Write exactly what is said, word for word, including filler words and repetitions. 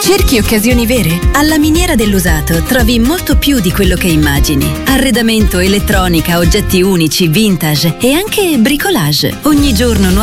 Cerchi occasioni vere? Alla Miniera dell'Usato trovi molto più di quello che immagini. Arredamento, elettronica, oggetti unici, vintage e anche bricolage. Ogni giorno nuovi